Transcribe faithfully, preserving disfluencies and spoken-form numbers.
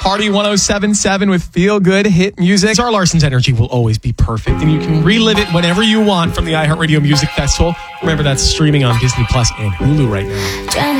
Party one oh seven point seven with Feel Good Hit Music. Zara Larson's energy will always be perfect, and you can relive it whenever you want from the iHeartRadio Music Festival. Remember, that's streaming on Disney Plus and Hulu right now.